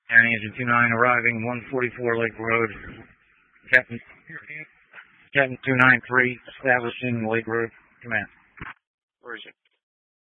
County Engine 29 arriving 144 Lake Road. Captain 293 establishing Lake Road. Command. Where is it?